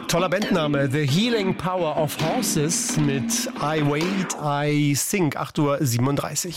Toller Bandname, The Healing Power of Horses mit I Wait, I Think, 8:37 Uhr.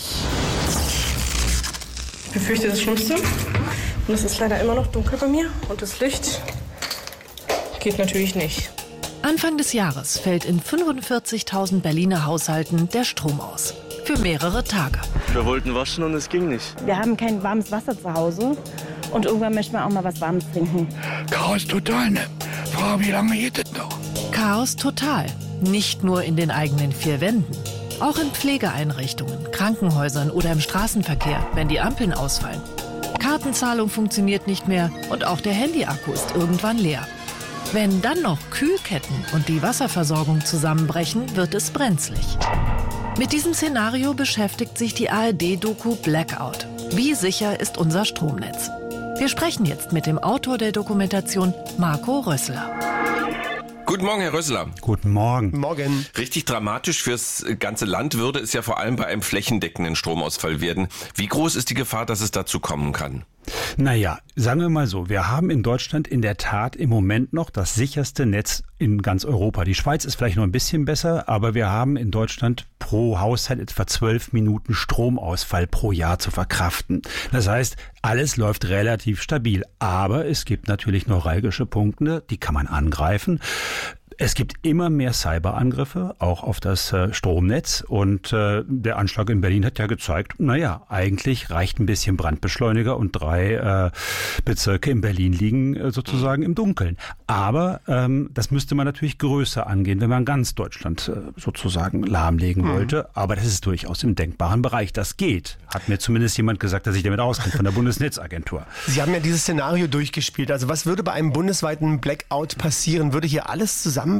Ich befürchte das Schlimmste und es ist leider immer noch dunkel bei mir und das Licht geht natürlich nicht. Anfang des Jahres fällt in 45.000 Berliner Haushalten der Strom aus. Für mehrere Tage. Wir wollten waschen und es ging nicht. Wir haben kein warmes Wasser zu Hause und irgendwann möchten wir auch mal was Warmes trinken. Chaos total, ne? Frau, wie lange geht das noch? Chaos total. Nicht nur in den eigenen vier Wänden. Auch in Pflegeeinrichtungen, Krankenhäusern oder im Straßenverkehr, wenn die Ampeln ausfallen. Kartenzahlung funktioniert nicht mehr und auch der Handyakku ist irgendwann leer. Wenn dann noch Kühlketten und die Wasserversorgung zusammenbrechen, wird es brenzlig. Mit diesem Szenario beschäftigt sich die ARD-Doku Blackout. Wie sicher ist unser Stromnetz? Wir sprechen jetzt mit dem Autor der Dokumentation, Marco Rössler. Guten Morgen, Herr Rössler. Guten Morgen. Morgen. Richtig dramatisch fürs ganze Land würde es ja vor allem bei einem flächendeckenden Stromausfall werden. Wie groß ist die Gefahr, dass es dazu kommen kann? Naja, sagen wir mal so, wir haben in Deutschland in der Tat im Moment noch das sicherste Netz in ganz Europa. Die Schweiz ist vielleicht noch ein bisschen besser, aber wir haben in Deutschland pro Haushalt etwa 12 Minuten Stromausfall pro Jahr zu verkraften. Das heißt, alles läuft relativ stabil. Aber es gibt natürlich neuralgische Punkte, die kann man angreifen. Es gibt immer mehr Cyberangriffe, auch auf das Stromnetz. Und der Anschlag in Berlin hat ja gezeigt, naja, eigentlich reicht ein bisschen Brandbeschleuniger und 3 Bezirke in Berlin liegen sozusagen im Dunkeln. Aber das müsste man natürlich größer angehen, wenn man ganz Deutschland sozusagen lahmlegen wollte. Aber das ist durchaus im denkbaren Bereich. Das geht. Hat mir zumindest jemand gesagt, der sich damit auskennt, von der Bundesnetzagentur. Sie haben ja dieses Szenario durchgespielt. Also was würde bei einem bundesweiten Blackout passieren? Würde hier alles zusammenbrechen?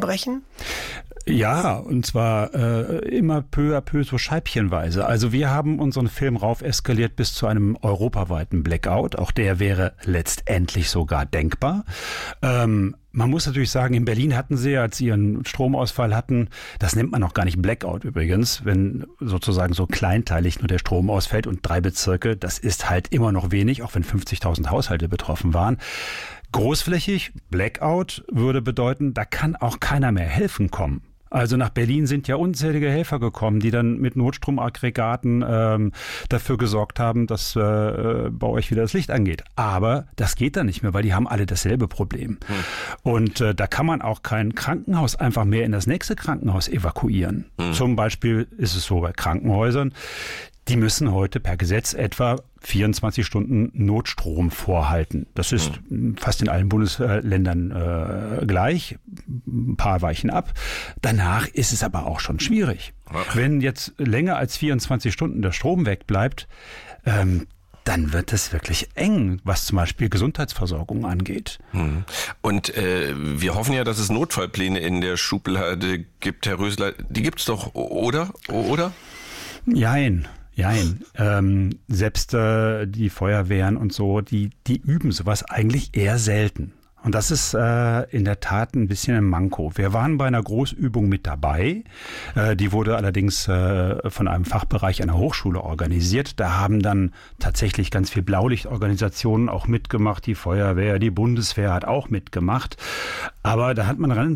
Ja, und zwar immer peu à peu, so scheibchenweise. Also wir haben unseren Film rauf eskaliert bis zu einem europaweiten Blackout. Auch der wäre letztendlich sogar denkbar. Man muss natürlich sagen, in Berlin hatten sie, als sie ihren Stromausfall hatten, das nennt man auch gar nicht Blackout übrigens, wenn sozusagen so kleinteilig nur der Strom ausfällt und 3 Bezirke, das ist halt immer noch wenig, auch wenn 50.000 Haushalte betroffen waren. Großflächig, Blackout würde bedeuten, da kann auch keiner mehr helfen kommen. Also nach Berlin sind ja unzählige Helfer gekommen, die dann mit Notstromaggregaten dafür gesorgt haben, dass bei euch wieder das Licht angeht. Aber das geht dann nicht mehr, weil die haben alle dasselbe Problem. Und da kann man auch kein Krankenhaus einfach mehr in das nächste Krankenhaus evakuieren. Zum Beispiel ist es so bei Krankenhäusern, die müssen heute per Gesetz etwa 24 Stunden Notstrom vorhalten. Das ist fast in allen Bundesländern gleich. Ein paar weichen ab. Danach ist es aber auch schon schwierig. Wenn jetzt länger als 24 Stunden der Strom wegbleibt, dann wird es wirklich eng, was zum Beispiel Gesundheitsversorgung angeht. Und wir hoffen ja, dass es Notfallpläne in der Schublade gibt, Herr Rössler. Die gibt's doch, oder? Jein. Selbst die Feuerwehren und so, die üben sowas eigentlich eher selten. Und das ist in der Tat ein bisschen ein Manko. Wir waren bei einer Großübung mit dabei. Die wurde allerdings von einem Fachbereich einer Hochschule organisiert. Da haben dann tatsächlich ganz viel Blaulichtorganisationen auch mitgemacht. Die Feuerwehr, die Bundeswehr hat auch mitgemacht. Aber da hat man